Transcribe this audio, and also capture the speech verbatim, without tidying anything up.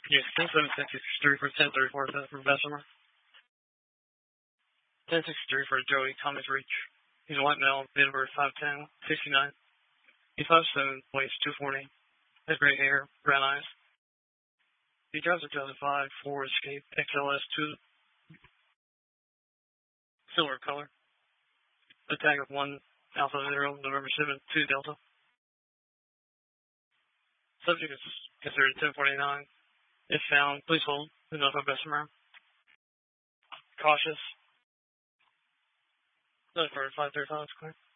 Yes, ten seven sixty-three for ten thirty-four for Bessemer. ten sixty-three for Joey Thomas Reach. He's a white male, Denver, five ten, sixty-nine. He's five seven, weighs two forty. Has gray hair, brown eyes. He drives a two thousand five Ford Escape X L S two, silver color. The tag of one Alpha Zero, November seventh, two Delta. Subject is considered ten forty-nine. If found, please hold. Do not have Bessemer. Cautious. That's for five thirty-five, clear.